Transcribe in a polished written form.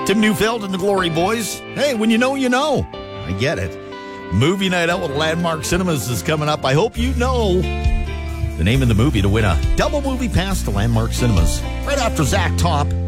Tim Neufeld and the Glory Boys. Hey, when you know, you know. I get it. Movie night out with Landmark Cinemas is coming up. I hope you know the name of the movie to win a double movie pass to Landmark Cinemas. Right after Zach Top.